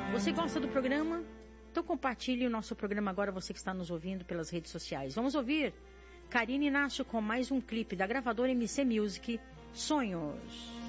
Você gosta do programa? Então compartilhe o nosso programa agora, você que está nos ouvindo pelas redes sociais. Vamos ouvir Karine Inácio com mais um clipe da gravadora MC Music, Sonhos.